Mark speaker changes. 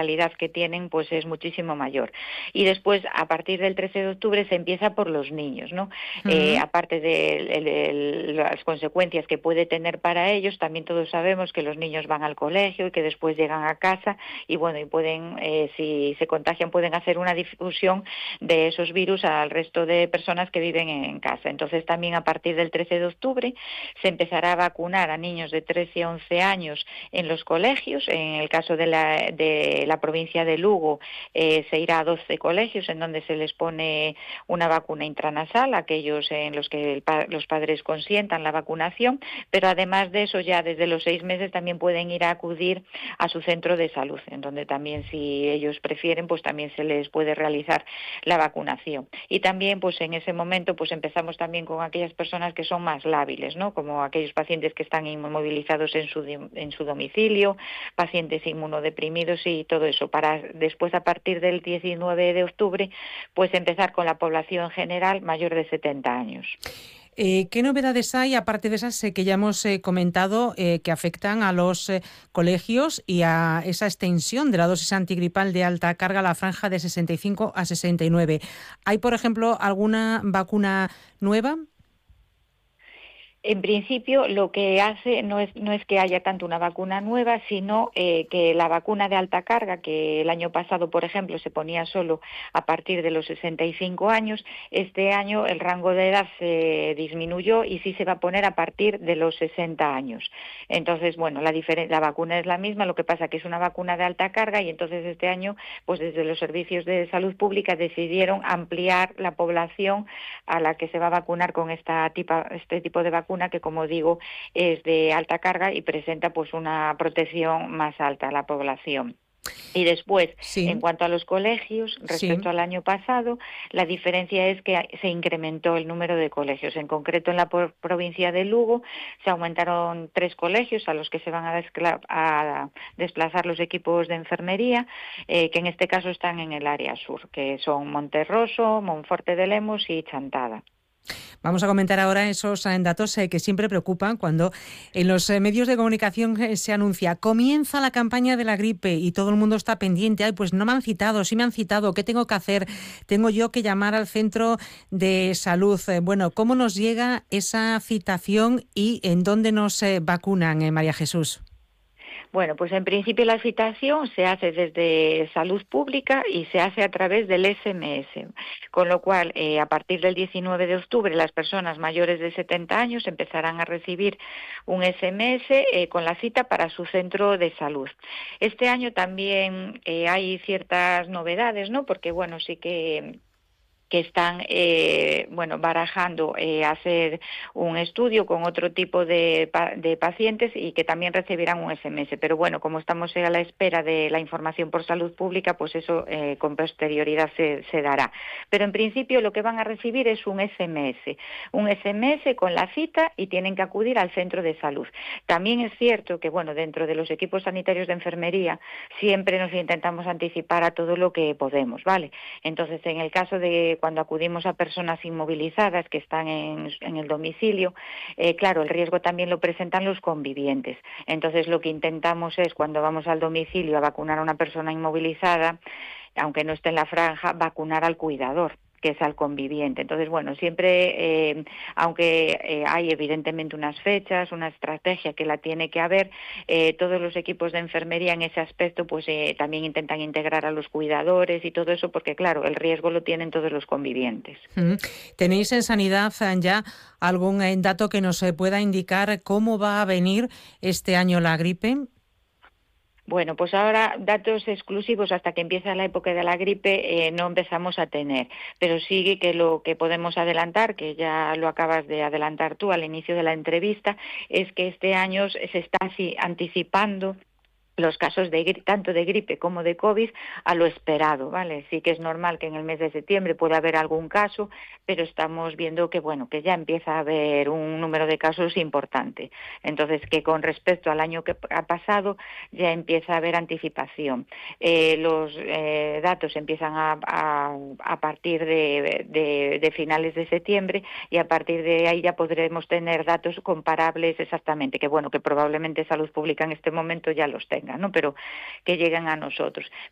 Speaker 1: letalidad que tienen pues es muchísimo mayor. Y después, a partir del 13 de octubre, se empieza por los niños, ¿no? Aparte de las consecuencias que puede tener para ellos, también todos sabemos que los niños van al colegio y que después llegan a casa y bueno, y pueden, si se contagian, pueden hacer una difusión de esos virus al resto de personas que viven en casa. Entonces también a partir del 13 de octubre se empezará a vacunar a niños de 13 a 11 años en los colegios. En el caso de la provincia de Lugo se irá a 12 colegios en donde se les pone una vacuna intranasal, aquellos en los que los padres consientan la vacunación, pero además de eso ya desde los 6 meses también pueden ir a acudir a su centro de salud, en donde también si ellos prefieren pues también se les puede realizar la vacunación. Y también pues en ese momento pues empezamos también con aquellas personas que son más lábiles, ¿no? Como aquellos pacientes que están inmovilizados en su domicilio, pacientes inmunodeprimidos y todo eso, para después a partir del 19 de octubre pues empezar con la población general mayor de 70 años.
Speaker 2: ¿Qué novedades hay, aparte de esas que ya hemos comentado, que afectan a los colegios y a esa extensión de la dosis antigripal de alta carga a la franja de 65 a 69? ¿Hay, por ejemplo, alguna vacuna nueva?
Speaker 1: En principio, lo que hace no es que haya tanto una vacuna nueva, sino que la vacuna de alta carga, que el año pasado, por ejemplo, se ponía solo a partir de los 65 años, este año el rango de edad se disminuyó y sí se va a poner a partir de los 60 años. Entonces, bueno, la vacuna es la misma, lo que pasa que es una vacuna de alta carga y entonces este año, pues desde los servicios de salud pública decidieron ampliar la población a la que se va a vacunar con este tipo de vacuna, que como digo es de alta carga y presenta pues una protección más alta a la población. Y después, en cuanto a los colegios, respecto al año pasado, la diferencia es que se incrementó el número de colegios. En concreto, en la provincia de Lugo se aumentaron 3 colegios a los que se van a desplazar los equipos de enfermería, que en este caso están en el área sur, que son Monterroso, Monforte de Lemos y Chantada.
Speaker 2: Vamos a comentar ahora esos datos que siempre preocupan cuando en los medios de comunicación se anuncia comienza la campaña de la gripe y todo el mundo está pendiente. Ay, pues no me han citado, sí me han citado, ¿qué tengo que hacer? Tengo yo que llamar al centro de salud. Bueno, ¿cómo nos llega esa citación y en dónde nos vacunan, María Jesús?
Speaker 1: Bueno, pues en principio la citación se hace desde Salud Pública y se hace a través del SMS, con lo cual a partir del 19 de octubre las personas mayores de 70 años empezarán a recibir un SMS con la cita para su centro de salud. Este año también hay ciertas novedades, ¿no? Porque bueno, sí que están barajando hacer un estudio con otro tipo de pacientes y que también recibirán un SMS. Pero bueno, como estamos a la espera de la información por salud pública, pues eso con posterioridad se dará. Pero en principio lo que van a recibir es un SMS con la cita y tienen que acudir al centro de salud. También es cierto que, bueno, dentro de los equipos sanitarios de enfermería siempre nos intentamos anticipar a todo lo que podemos, ¿vale? Entonces, en el caso de cuando acudimos a personas inmovilizadas que están en el domicilio, claro, el riesgo también lo presentan los convivientes. Entonces, lo que intentamos es, cuando vamos al domicilio a vacunar a una persona inmovilizada, aunque no esté en la franja, vacunar al cuidador, que es al conviviente. Entonces, bueno, siempre, aunque hay evidentemente unas fechas, una estrategia que la tiene que haber, todos los equipos de enfermería en ese aspecto pues también intentan integrar a los cuidadores y todo eso, porque claro, el riesgo lo tienen todos los convivientes.
Speaker 2: ¿Tenéis en Sanidad ya algún dato que nos pueda indicar cómo va a venir este año la gripe?
Speaker 1: Bueno, pues ahora datos exclusivos hasta que empieza la época de la gripe no empezamos a tener, pero sí que lo que podemos adelantar, que ya lo acabas de adelantar tú al inicio de la entrevista, es que este año se está anticipando los casos tanto de gripe como de COVID a lo esperado, ¿vale? Sí que es normal que en el mes de septiembre pueda haber algún caso, pero estamos viendo que, bueno, que ya empieza a haber un número de casos importante. Entonces, que con respecto al año que ha pasado, ya empieza a haber anticipación. Los datos empiezan a partir de finales de septiembre y a partir de ahí ya podremos tener datos comparables exactamente, que bueno, que probablemente Salud Pública en este momento ya los tenga, ¿no? Pero que lleguen a nosotros.